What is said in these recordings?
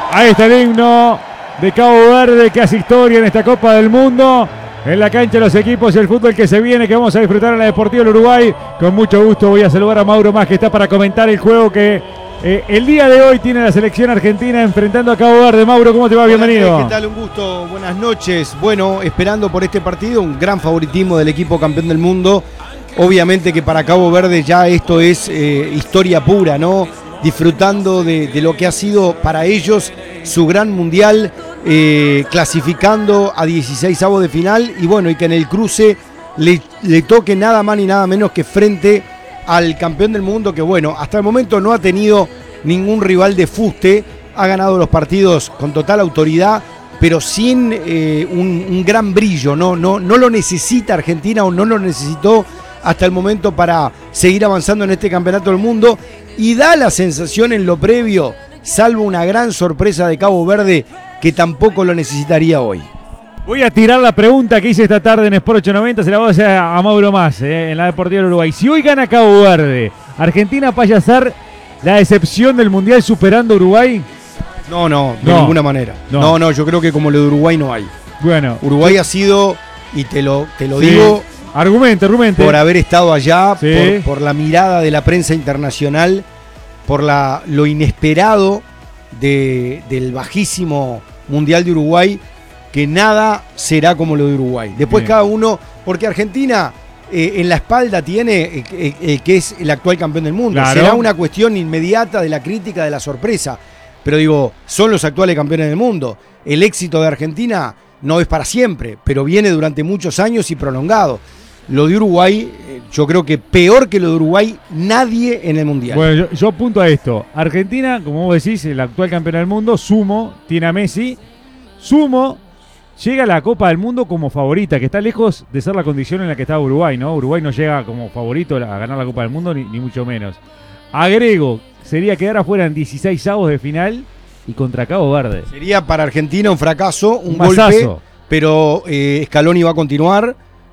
Ahí está el himno de Cabo Verde que hace historia en esta Copa del Mundo. En la cancha los equipos y el fútbol que se viene, que vamos a disfrutar en la Deportiva del Uruguay. Con mucho gusto voy a saludar a Mauro Más, que está para comentar el juego que el día de hoy tiene la selección argentina enfrentando a Cabo Verde. Mauro, ¿cómo te va? Bienvenido. ¿Qué tal? Un gusto, buenas noches. Bueno, esperando por este partido, un gran favoritismo del equipo campeón del mundo. Obviamente que para Cabo Verde ya esto es historia pura, ¿no? Disfrutando de lo que ha sido para ellos su gran mundial, clasificando a 16avos de final y bueno, y que en el cruce le toque nada más ni nada menos que frente al campeón del mundo, que bueno, hasta el momento no ha tenido ningún rival de fuste, ha ganado los partidos con total autoridad, pero sin un gran brillo, no lo necesita Argentina o no lo necesitó hasta el momento para seguir avanzando en este campeonato del mundo, y da la sensación en lo previo, salvo una gran sorpresa de Cabo Verde, que tampoco lo necesitaría hoy. Voy a tirar la pregunta que hice esta tarde en Sport 890, se la voy a hacer a Mauro Más, en la Deportiva del Uruguay. Si hoy gana Cabo Verde, ¿Argentina pasa a ser la decepción del Mundial superando a Uruguay? No, de ninguna manera. No, yo creo que como lo de Uruguay no hay. Bueno, Uruguay ha sido, y te lo digo, argumente. por haber estado allá, Sí. por la mirada de la prensa internacional, por lo inesperado del bajísimo Mundial de Uruguay, que nada será como lo de Uruguay. Después Bien. cada uno, porque Argentina en la espalda tiene que es el actual campeón del mundo. Claro. Será una cuestión inmediata de la crítica, de la sorpresa. Pero digo, son los actuales campeones del mundo. El éxito de Argentina no es para siempre, pero viene durante muchos años y prolongado. Lo de Uruguay, yo creo que peor que lo de Uruguay, nadie en el Mundial. Bueno, yo apunto a esto. Argentina, como vos decís, el actual campeón del mundo, sumo, tiene a Messi. Sumo llega a la Copa del Mundo como favorita, que está lejos de ser la condición en la que estaba Uruguay, ¿no? Uruguay no llega como favorito a ganar la Copa del Mundo, ni mucho menos. Agrego, sería quedar afuera en 16avos de final y contra Cabo Verde. Sería para Argentina un fracaso, un masazo. golpe, pero Scaloni va a continuar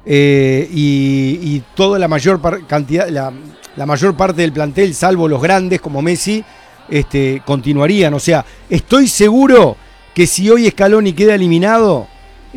y toda la mayor cantidad, la mayor parte del plantel, salvo los grandes como Messi, continuarían. O sea, estoy seguro que si hoy Scaloni queda eliminado,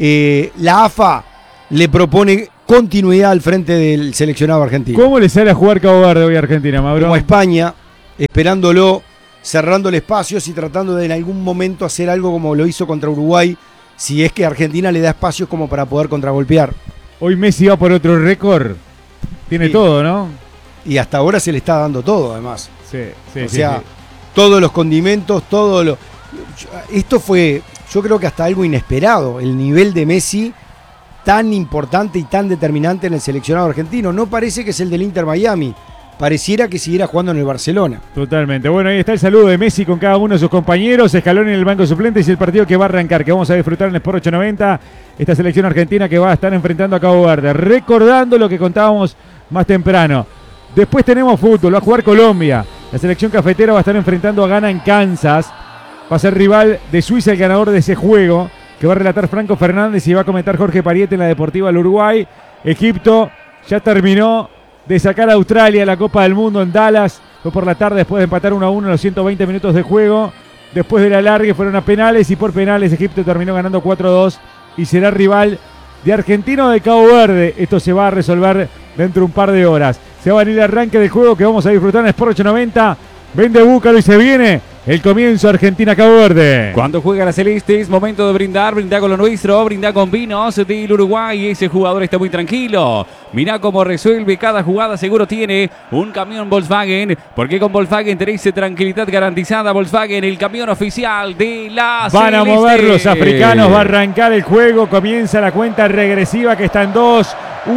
la AFA le propone continuidad al frente del seleccionado argentino. ¿Cómo le sale a jugar Cabo Verde hoy a Argentina, Mauro? Como a España, esperándolo, cerrándole espacios y tratando de en algún momento hacer algo como lo hizo contra Uruguay, si es que Argentina le da espacios como para poder contragolpear. Hoy Messi va por otro récord. Tiene Sí. todo, ¿no? Y hasta ahora se le está dando todo, además. Sí. O sea, todos los condimentos, todo lo... Esto fue, yo creo que hasta algo inesperado, el nivel de Messi tan importante y tan determinante en el seleccionado argentino. No parece que es el del Inter Miami, pareciera que siguiera jugando en el Barcelona. Totalmente. Bueno, ahí está el saludo de Messi con cada uno de sus compañeros. Scaloni en el banco suplente y el partido que va a arrancar, que vamos a disfrutar en Sport 890. Esta selección argentina que va a estar enfrentando a Cabo Verde. Recordando lo que contábamos más temprano. Después tenemos fútbol, va a jugar Colombia. La selección cafetera va a estar enfrentando a Ghana en Kansas. Va a ser rival de Suiza el ganador de ese juego, que va a relatar Franco Fernández y va a comentar Jorge Pariete en la Deportiva del Uruguay. Egipto ya terminó de sacar a Australia a la Copa del Mundo en Dallas. Fue por la tarde después de empatar 1-1 en los 120 minutos de juego. Después de la alargue fueron a penales y por penales Egipto terminó ganando 4-2 y será rival de Argentina o de Cabo Verde. Esto se va a resolver dentro de un par de horas. Se va a venir el arranque del juego que vamos a disfrutar en Sport 890. Vende Búcaro y se viene el comienzo Argentina-Cabo Verde. Cuando juega la Celeste es momento de brindar con lo nuestro, brindar con vinos del Uruguay. Ese jugador está muy tranquilo. Mirá cómo resuelve cada jugada, seguro tiene un camión Volkswagen, porque con Volkswagen tenéis tranquilidad garantizada. Volkswagen, el camión oficial de la Van Celeste. a mover los africanos, va a arrancar el juego, comienza la cuenta regresiva que está en 2,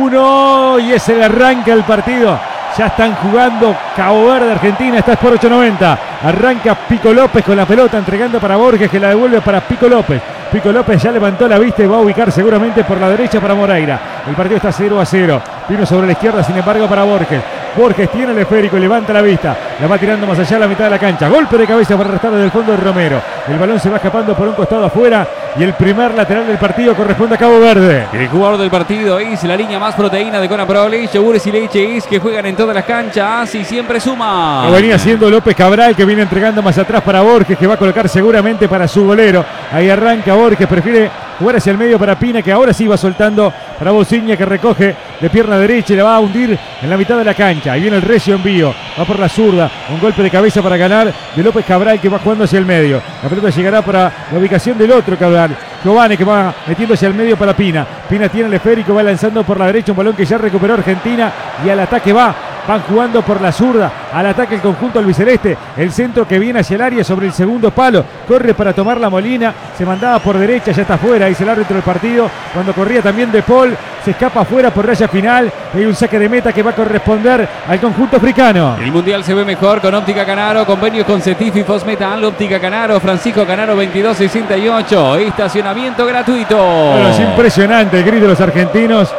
1 y es el arranque del partido. Ya están jugando Cabo Verde, Argentina, está Sport 890. Arranca Pico López con la pelota, entregando para Borges, que la devuelve para Pico López. Pico López ya levantó la vista y va a ubicar seguramente por la derecha para Moreira. El partido está 0-0. Vino sobre la izquierda, sin embargo, para Borges. Borges tiene el esférico, levanta la vista, la va tirando más allá a la mitad de la cancha. Golpe de cabeza para arrastrar desde el fondo de Romero. El balón se va escapando por un costado afuera y el primer lateral del partido corresponde a Cabo Verde. El jugador del partido es la línea más proteína de Conaprolis, yogures y leches que juegan en todas las canchas y siempre suma. Lo venía haciendo López Cabral, que viene entregando más atrás para Borges, que va a colocar seguramente para su golero. Ahí arranca Borges, prefiere jugar hacia el medio para Pina, que ahora sí va soltando para Bociña, que recoge de pierna derecha y la va a hundir en la mitad de la cancha. Ahí viene el recio envío, va por la zurda, un golpe de cabeza para ganar de López Cabral, que va jugando hacia el medio. La pelota llegará para la ubicación del otro Cabral, Giovanni, que va metiendo hacia el medio para Pina. Pina tiene el esférico, va lanzando por la derecha un balón que ya recuperó Argentina y al ataque van jugando por la zurda, al ataque el conjunto albiceleste, el centro que viene hacia el área sobre el segundo palo, corre para tomar la Molina, se mandaba por derecha, ya está afuera, dice el árbitro del partido, cuando corría también De Paul, se escapa afuera por raya final, hay un saque de meta que va a corresponder al conjunto africano. El mundial se ve mejor con Óptica Canaro, convenios con Cetif y Fosmetal. Óptica Canaro, Francisco Canaro 2268, estacionamiento gratuito. Bueno, es impresionante el grito de los argentinos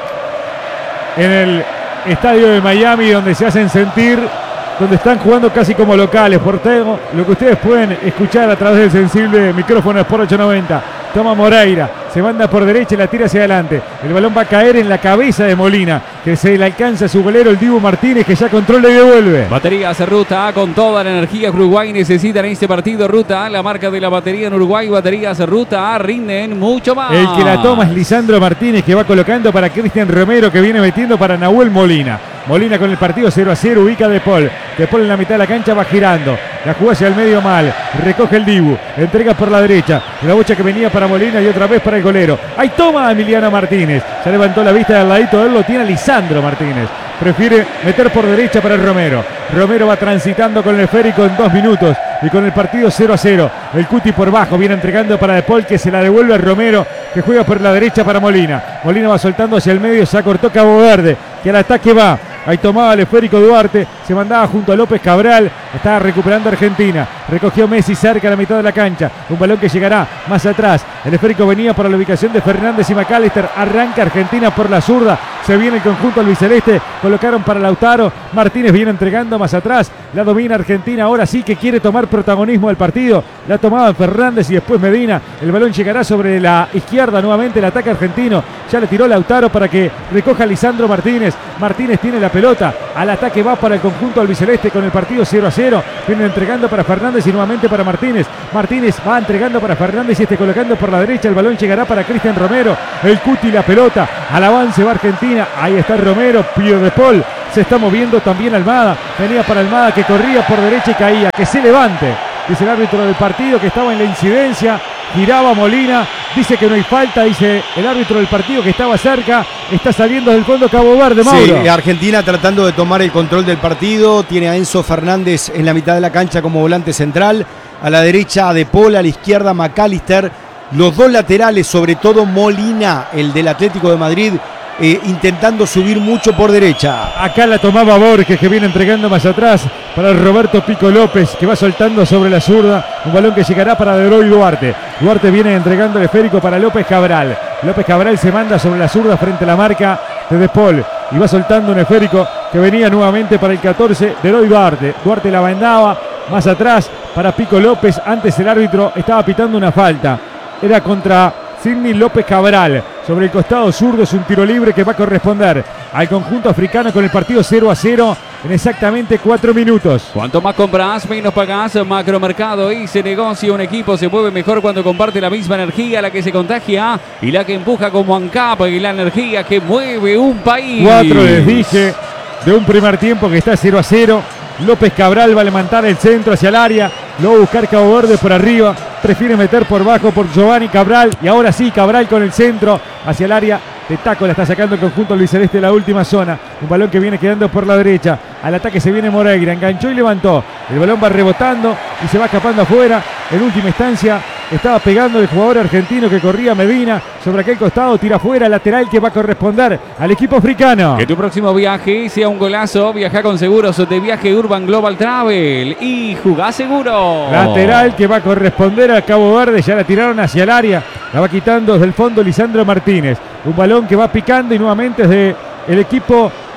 en el estadio de Miami, donde se hacen sentir, donde están jugando casi como locales. Portero, lo que ustedes pueden escuchar a través del sensible micrófono de Sport 890. Toma Moreira, se manda por derecha y la tira hacia adelante. El balón va a caer en la cabeza de Molina, que se le alcanza a su golero, el Dibu Martínez, que ya controla y devuelve. Baterías Ruta A, con toda la energía que Uruguay necesita en este partido. Ruta A, la marca de la batería en Uruguay. Baterías Ruta A rinden mucho más. El que la toma es Lisandro Martínez, que va colocando para Cristian Romero, que viene metiendo para Nahuel Molina. Molina con el partido 0-0, ubica De Paul. De Paul en la mitad de la cancha va girando. La jugó hacia el medio mal. Recoge el Dibu. Entrega por la derecha. La bocha que venía para Molina y otra vez para el golero. Ahí toma Emiliano Martínez. Ya levantó la vista del ladito. Él lo tiene Lisandro Martínez. Prefiere meter por derecha para el Romero. Romero va transitando con el esférico en 2 minutos. Y con el partido 0-0. El Cuti por bajo. Viene entregando para De Paul, que se la devuelve a Romero, que juega por la derecha para Molina. Molina va soltando hacia el medio. Se acortó Cabo Verde, que al ataque va. Ahí tomaba el esférico Duarte, se mandaba junto a López Cabral, estaba recuperando Argentina, recogió Messi cerca a la mitad de la cancha, un balón que llegará más atrás, el esférico venía para la ubicación de Fernández y McAllister, arranca Argentina por la zurda, se viene el conjunto albiceleste, colocaron para Lautaro, Martínez viene entregando más atrás, la domina Argentina, ahora sí que quiere tomar protagonismo del partido, la tomaba Fernández y después Medina, el balón llegará sobre la izquierda nuevamente, el ataque argentino, ya le tiró Lautaro para que recoja Lisandro Martínez, Martínez tiene la pelota, al ataque va para el conjunto albiceleste con el partido 0-0, viene entregando para Fernández y nuevamente para Martínez, Martínez va entregando para Fernández y colocando por la derecha, el balón llegará para Cristian Romero, el Cuti la pelota, al avance va Argentina, ahí está Romero, Pío De Paul, se está moviendo también Almada, venía para Almada que corría por derecha y caía, que se levante, dice el árbitro del partido que estaba en la incidencia, giraba Molina, dice que no hay falta, dice el árbitro del partido que estaba cerca, está saliendo del fondo Cabo Verde, Mauro. Sí, Argentina tratando de tomar el control del partido, tiene a Enzo Fernández en la mitad de la cancha como volante central, a la derecha De Paul, a la izquierda McAllister, los dos laterales, sobre todo Molina, el del Atlético de Madrid, intentando subir mucho por derecha. Acá la tomaba Borges, que viene entregando más atrás para Roberto Pico López, que va soltando sobre la zurda, un balón que llegará para Deroy Duarte. Duarte viene entregando el esférico para López Cabral. López Cabral se manda sobre la zurda frente a la marca de De Paul y va soltando un esférico que venía nuevamente para el 14, Deroy Duarte. Duarte la mandaba más atrás para Pico López. Antes el árbitro estaba pitando una falta. Era contra Sidney López Cabral. Sobre el costado zurdo es un tiro libre que va a corresponder al conjunto africano con el partido 0-0 en exactamente 4 minutos. Cuanto más compras, menos pagás. Macromercado y se negocia. Un equipo se mueve mejor cuando comparte la misma energía, la que se contagia y la que empuja como ANCAP, y la energía que mueve un país. 4 les dije de un primer tiempo que está 0-0. López Cabral va a levantar el centro hacia el área, lo va a buscar Cabo Verde por arriba, prefiere meter por bajo por Giovanni Cabral, y ahora sí Cabral con el centro hacia el área de taco, la está sacando el conjunto albiceleste de la última zona, un balón que viene quedando por la derecha, al ataque se viene Moreira, enganchó y levantó, el balón va rebotando y se va escapando afuera, en última instancia estaba pegando el jugador argentino que corría Medina sobre aquel costado, tira afuera, lateral que va a corresponder al equipo africano. Que tu próximo viaje sea un golazo, viaja con seguros de viaje Urban Global Travel y jugá seguro. Lateral que va a corresponder a Cabo Verde, ya la tiraron hacia el área, la va quitando desde el fondo Lisandro Martínez, un balón que va picando y nuevamente desde el equipo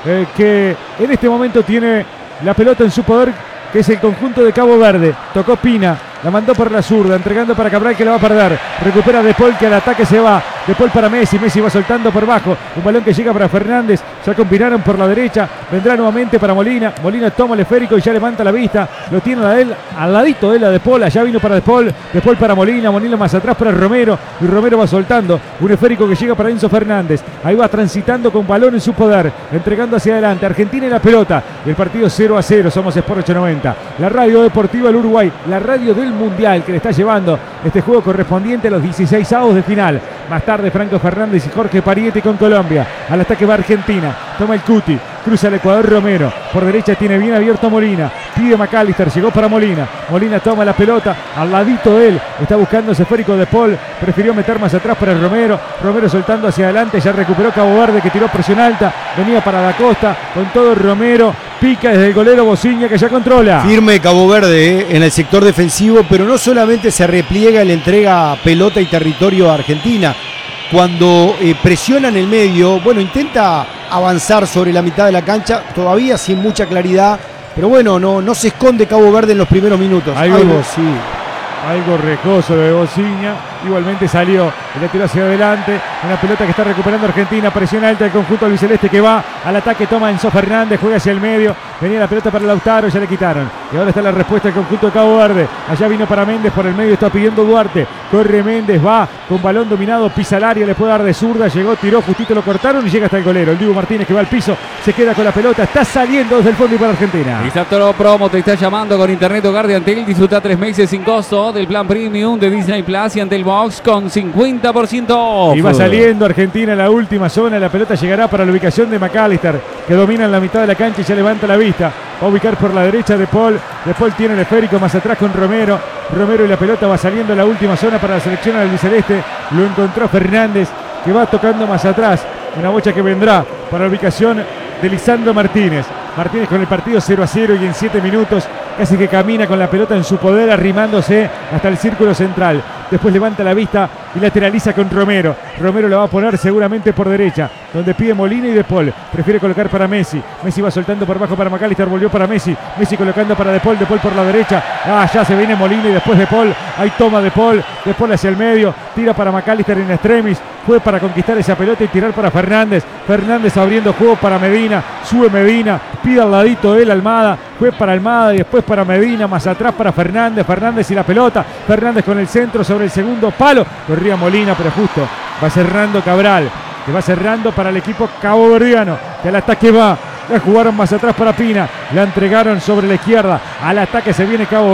que en este momento tiene la pelota en su poder, que es el conjunto de Cabo Verde. Tocó Pina, la mandó por la zurda, entregando para Cabral, que la va a perder. Recupera De Paul, que al ataque se va. De Paul para Messi, Messi va soltando por bajo. Un balón que llega para Fernández, ya combinaron por la derecha. Vendrá nuevamente para Molina. Molina toma el esférico y ya levanta la vista. Lo tiene a él, al ladito de él, a De Paul. Allá vino para De Paul para Molina. Molina más atrás para Romero. Y Romero va soltando un esférico que llega para Enzo Fernández. Ahí va transitando con balón en su poder, entregando hacia adelante. Argentina en la pelota. El partido 0-0. Somos Sport 890. La radio deportiva del Uruguay. La radio del Mundial, que le está llevando este juego correspondiente a los 16avos de final. Más tarde Franco Fernández y Jorge Pariete con Colombia. Al ataque va Argentina. Toma el Cuti. Cruza el Ecuador Romero. Por derecha tiene bien abierto Molina. Pide McAllister. Llegó para Molina. Molina toma la pelota. Al ladito de él. Está buscando ese esférico de Paul. Prefirió meter más atrás para Romero. Romero soltando hacia adelante. Ya recuperó Cabo Verde, que tiró presión alta. Venía para Da Costa. Con todo Romero. Pica desde el golero Bociña, que ya controla. Firme Cabo Verde en el sector defensivo, pero no solamente se repliega y le entrega pelota y territorio a Argentina. Cuando presiona en el medio, bueno, intenta avanzar sobre la mitad de la cancha, todavía sin mucha claridad, pero bueno, no se esconde Cabo Verde en los primeros minutos. Algo riesgoso de Bociña. Igualmente salió y la tiró hacia adelante. Una pelota que está recuperando Argentina. Presión alta del conjunto albiceleste, que va al ataque. Toma Enzo Fernández, juega hacia el medio. Venía la pelota para Lautaro, ya le quitaron. Y ahora está la respuesta del conjunto de Cabo Verde. Allá vino para Méndez por el medio, está pidiendo Duarte. Corre Méndez, va con balón dominado, pisa al área, le puede dar de zurda. Llegó, tiró, justito lo cortaron y llega hasta el golero. El Dibu Martínez, que va al piso, se queda con la pelota. Está saliendo desde el fondo y para Argentina. Isaptoro Promo te está llamando con Internet Hogar de Antel. Disfruta 3 meses sin costo del plan premium de Disney Plus y Antel Box con 50% off. Y va saliendo Argentina en la última zona. La pelota llegará para la ubicación de McAllister, que domina en la mitad de la cancha y ya levanta la vista. Va a ubicar por la derecha De Paul. De Paul tiene el esférico más atrás con Romero. Romero y la pelota va saliendo en la última zona para la selección albiceleste. Lo encontró Fernández, que va tocando más atrás. Una bocha que vendrá para la ubicación de Lisandro Martínez. Martínez con el partido 0-0 y en 7 minutos casi que camina con la pelota en su poder, arrimándose hasta el círculo central. Después levanta la vista y lateraliza con Romero. Romero la va a poner seguramente por derecha, donde pide Molina y De Paul. Prefiere colocar para Messi. Messi va soltando por bajo para McAllister, volvió para Messi. Messi colocando para De Paul por la derecha. Ya se viene Molina y después De Paul. Ahí toma De Paul hacia el medio. Tira para McAllister en extremis. Fue para conquistar esa pelota y tirar para Fernández. Fernández abriendo juego para Medina. Sube Medina. Pide al ladito él Almada. Fue para Almada y después para Medina. Más atrás para Fernández. Fernández y la pelota. Fernández con el centro sobre el segundo palo. Corría Molina, pero justo va cerrando Cabral, que va cerrando para el equipo caboverdiano, que al ataque va. La jugaron más atrás para Pina. La entregaron sobre la izquierda. Al ataque se viene Cabo